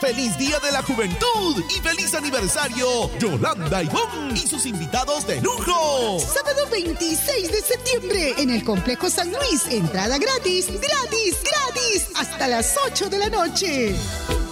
¡Feliz Día de la Juventud! ¡Y feliz aniversario! Yolanda Ivón y sus invitados de lujo. Sábado 26 de septiembre en el Complejo San Luis. Entrada gratis, gratis, gratis. Hasta las 8 de la noche.